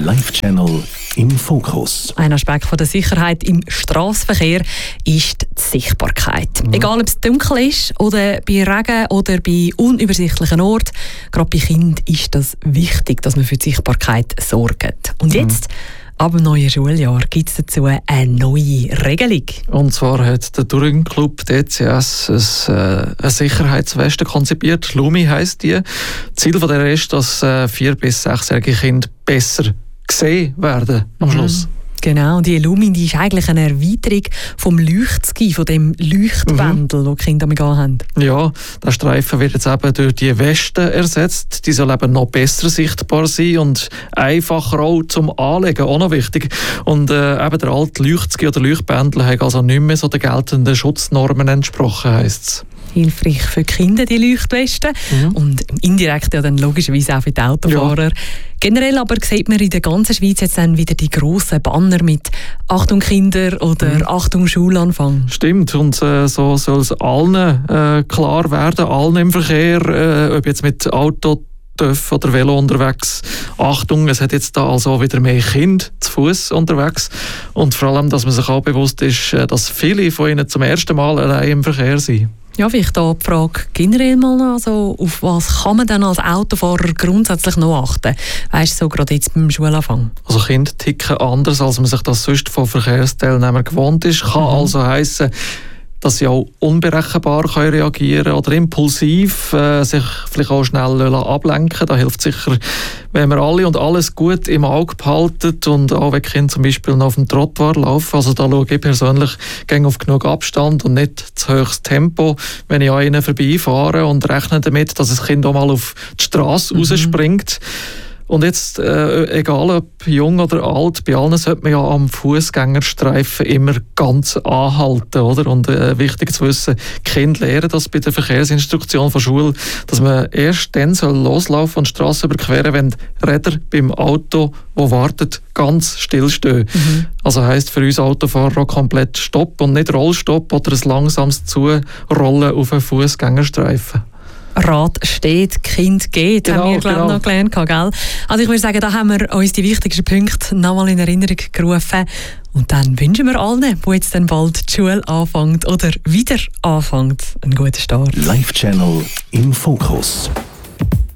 Live-Channel im Fokus. Ein Aspekt von der Sicherheit im Strassenverkehr ist die Sichtbarkeit. Egal, ob es dunkel ist oder bei Regen oder bei unübersichtlichen Orten, gerade bei Kindern ist das wichtig, dass man für die Sichtbarkeit sorgt. Und jetzt, ab dem neuen Schuljahr, gibt es dazu eine neue Regelung. Und zwar hat der Touring Club DCS eine Sicherheitsweste konzipiert. Lumi heisst die. Ziel von der ist, dass 4- bis 6-jährige Kinder besser gesehen werden am Schluss. Genau, und die Lumi, die ist eigentlich eine Erweiterung vom Leuchtski, von dem Leuchtbändel, das die Kinder damit haben. Ja, der Streifen wird jetzt eben durch die Weste ersetzt. Die soll eben noch besser sichtbar sein und einfacher auch zum Anlegen, auch noch wichtig. Und eben der alte Leuchtski oder Leuchtbändel hat also nicht mehr so den geltenden Schutznormen entsprochen, heisst es. Hilfreich für die Kinder, die Leuchtwesten. Und indirekt ja dann logischerweise auch für die Autofahrer. Ja. Generell aber sieht man in der ganzen Schweiz jetzt dann wieder die grossen Banner mit «Achtung Kinder» oder «Achtung Schulanfang». Stimmt, und so soll es allen klar werden, allen im Verkehr, ob jetzt mit Auto, TÜV oder Velo unterwegs. Achtung, es hat jetzt da also wieder mehr Kinder zu Fuß unterwegs. Und vor allem, dass man sich auch bewusst ist, dass viele von ihnen zum ersten Mal allein im Verkehr sind. Ja, vielleicht da die Frage generell mal, also auf was kann man denn als Autofahrer grundsätzlich noch achten? Weißt du, so gerade jetzt beim Schulanfang? Also Kinder ticken anders, als man sich das sonst von Verkehrsteilnehmern gewohnt ist. Kann also heissen, dass sie auch unberechenbar reagieren können oder impulsiv sich vielleicht auch schnell ablenken. Da hilft sicher, wenn wir alle und alles gut im Auge behalten und auch wenn Kinder zum Beispiel noch auf dem Trottoir laufen. Also da schaue ich persönlich auf genug Abstand und nicht zu hohes Tempo, wenn ich an ihnen vorbeifahre und rechne damit, dass das Kind auch mal auf die Straße rausspringt. Und jetzt, egal ob jung oder alt, bei allen sollte man ja am Fußgängerstreifen immer ganz anhalten, oder? Und wichtig zu wissen, die Kinder lernen das bei der Verkehrsinstruktion von Schule, dass man erst dann loslaufen und die Strasse überqueren, wenn die Räder beim Auto, das wartet, ganz stillstehen. Also heisst für uns Autofahrer auch komplett Stopp und nicht Rollstopp oder ein langsames Zurollen auf einen Fußgängerstreifen. Rad steht, Kind geht, genau, haben wir glaube noch gelernt, gell? Also ich würde sagen, da haben wir uns die wichtigsten Punkte nochmal in Erinnerung gerufen. Und dann wünschen wir allen, die jetzt dann bald die Schule anfängt oder wieder anfängt, einen guten Start. Live-Channel im Fokus.